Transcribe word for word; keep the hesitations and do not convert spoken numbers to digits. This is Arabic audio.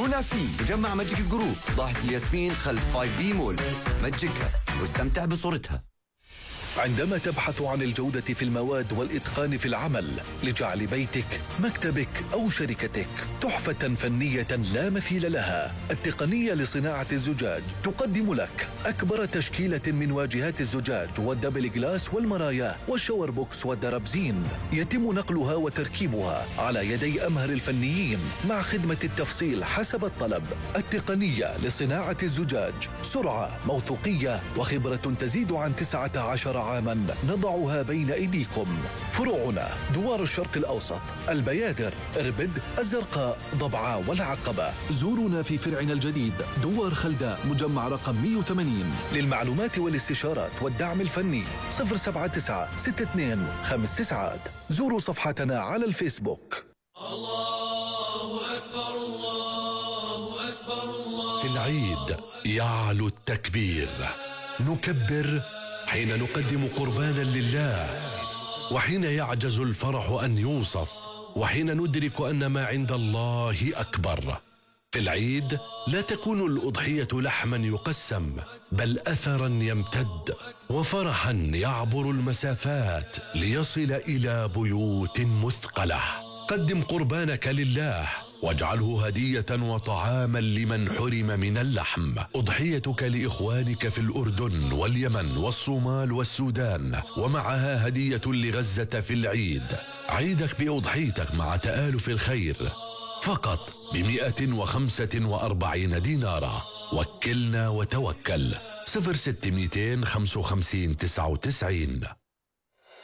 زورونا في مجمع ماجيك جروب ضاحية الياسمين خلف فايف بي مول. مجكها واستمتع بصورتها. عندما تبحث عن الجودة في المواد والإتقان في العمل لجعل بيتك، مكتبك أو شركتك تحفة فنية لا مثيل لها، التقنية لصناعة الزجاج تقدم لك أكبر تشكيلة من واجهات الزجاج والدبل جلاس والمرايا والشاور بوكس والدرابزين. يتم نقلها وتركيبها على يدي أمهر الفنيين مع خدمة التفصيل حسب الطلب. التقنية لصناعة الزجاج، سرعة، موثوقية وخبرة تزيد عن تسعة عشر عاما نضعها بين أيديكم. فروعنا دوار الشرق الأوسط، البيادر، إربد، الزرقاء، ضبعة والعقبة. زورونا في فرعنا الجديد دوار خلداء مجمع رقم مئة وثمانين. للمعلومات والاستشارات والدعم الفني صفر سبعة تسعة ستة اثنين خمس تسعات. زوروا صفحتنا على الفيسبوك. الله أكبر الله أكبر الله. في العيد يعلو التكبير، نكبر حين نقدم قربانا لله، وحين يعجز الفرح أن يوصف، وحين ندرك أن ما عند الله أكبر. في العيد لا تكون الأضحية لحما يقسم، بل أثرا يمتد، وفرحا يعبر المسافات ليصل إلى بيوت مثقلة. قدم قربانك لله واجعله هدية وطعاما لمن حرم من اللحم. أضحيتك لإخوانك في الأردن واليمن والصومال والسودان، ومعها هدية لغزة في العيد. عيدك بأضحيتك مع تآلف الخير فقط بمئة وخمسة وأربعين دينارا. وكلنا وتوكل. صفر ستة مئتين خمسة وخمسين تسعة وتسعين.